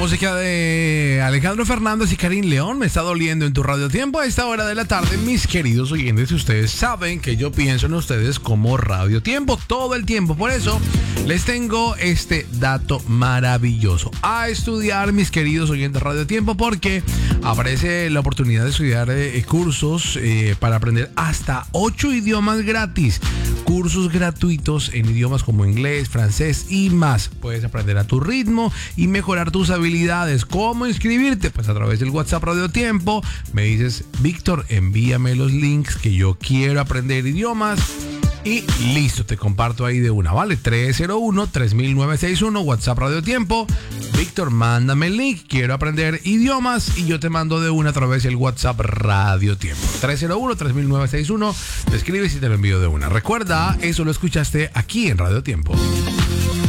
música de Alejandro Fernández y Karim León, Me está doliendo en tu Radio Tiempo a esta hora de la tarde. Mis queridos oyentes, ustedes saben que yo pienso en ustedes como Radio Tiempo todo el tiempo. Por eso les tengo este dato maravilloso a estudiar, mis queridos oyentes de Radio Tiempo, porque aparece la oportunidad de estudiar cursos para aprender hasta 8 idiomas gratis. Cursos gratuitos en idiomas como inglés, francés y más. Puedes aprender a tu ritmo y mejorar tus habilidades. ¿Cómo inscribirte? Pues a través del WhatsApp Radio Tiempo. Me dices, Víctor, envíame los links que yo quiero aprender idiomas. Y listo, te comparto ahí de una, ¿vale? 301-3961, WhatsApp Radio Tiempo. Víctor, mándame el link, quiero aprender idiomas, y yo te mando de una a través del WhatsApp Radio Tiempo. 301-3961, te escribes y te lo envío de una. Recuerda, eso lo escuchaste aquí en Radio Tiempo.